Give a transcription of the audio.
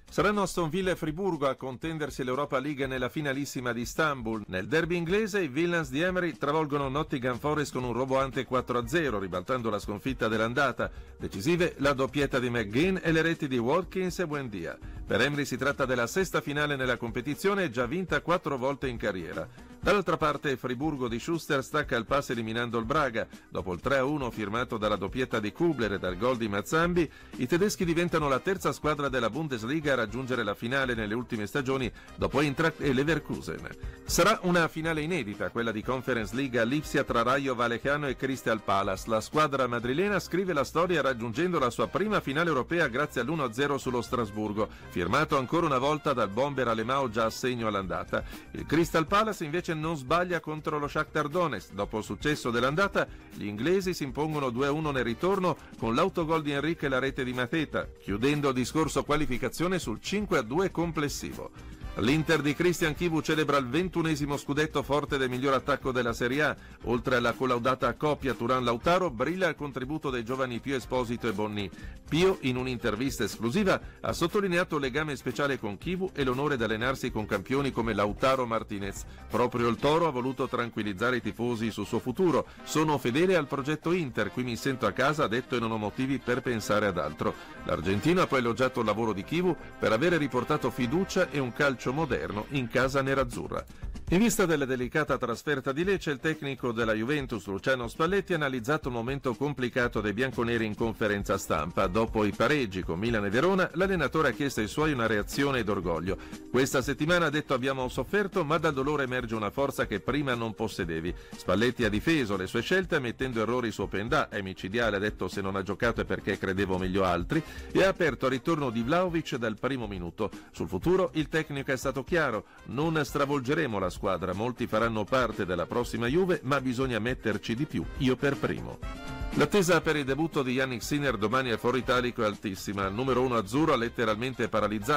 Saranno Aston Villa e Friburgo a contendersi l'Europa League nella finalissima di Istanbul. Nel derby inglese i Villains di Emery travolgono Nottingham Forest con un roboante 4-0, ribaltando la sconfitta dell'andata. Decisive la doppietta di McGinn e le reti di Watkins e Buendia. Per Emery si tratta della sesta finale nella competizione, già vinta 4 volte in carriera. Dall'altra parte Friburgo di Schuster stacca il pass eliminando il Braga. Dopo il 3-1 firmato dalla doppietta di Kubler e dal gol di Mazzambi, i tedeschi diventano la terza squadra della Bundesliga a raggiungere la finale nelle ultime stagioni dopo Eintracht e Leverkusen. Sarà una finale inedita, quella di Conference League a Lipsia tra Rayo Vallecano e Crystal Palace. La squadra madrilena scrive la storia raggiungendo la sua prima finale europea grazie all'1-0 sullo Strasburgo, firmato ancora una volta dal bomber Alemão già a segno all'andata. Il Crystal Palace invece non sbaglia contro lo Shakhtar Donetsk. Dopo il successo dell'andata, gli inglesi si impongono 2-1 nel ritorno con l'autogol di Enrique e la rete di Mateta, chiudendo il discorso qualificazione sul 5-2 complessivo. L'Inter di Christian Chivu celebra il 21esimo scudetto forte del miglior attacco della Serie A. Oltre alla collaudata coppia Thuram-Lautaro, brilla il contributo dei giovani Pio Esposito e Bonni. Pio, in un'intervista esclusiva, ha sottolineato il legame speciale con Chivu e l'onore di allenarsi con campioni come Lautaro Martinez. Proprio il Toro ha voluto tranquillizzare i tifosi sul suo futuro. Sono fedele al progetto Inter, qui mi sento a casa, ha detto, e non ho motivi per pensare ad altro. L'argentino ha poi elogiato il lavoro di Chivu per avere riportato fiducia e un calcio moderno in casa nerazzurra. In vista della delicata trasferta di Lecce, il tecnico della Juventus Luciano Spalletti ha analizzato il momento complicato dei bianconeri in conferenza stampa. Dopo i pareggi con Milan e Verona, l'allenatore ha chiesto ai suoi una reazione d'orgoglio. Questa settimana, ha detto, abbiamo sofferto, ma dal dolore emerge una forza che prima non possedevi. Spalletti ha difeso le sue scelte ammettendo errori su Openda, è micidiale, ha detto, se non ha giocato è perché credevo meglio altri, e ha aperto al ritorno di Vlahovic dal primo minuto. Sul futuro il tecnico è stato chiaro: non stravolgeremo la squadra, molti faranno parte della prossima Juve, ma bisogna metterci di più, io per primo. L'attesa per il debutto di Yannick Sinner domani al Foro Italico è altissima. Il numero 1 azzurro ha letteralmente paralizzato